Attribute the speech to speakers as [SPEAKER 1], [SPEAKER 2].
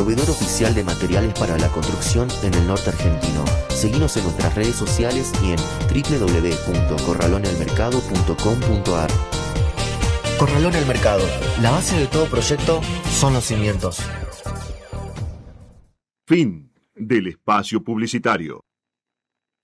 [SPEAKER 1] proveedor oficial de materiales para la construcción en el norte argentino. Seguinos en nuestras redes sociales y en www.corralonelmercado.com.ar. Corralón El Mercado. La base de todo proyecto son los cimientos.
[SPEAKER 2] Fin del espacio publicitario.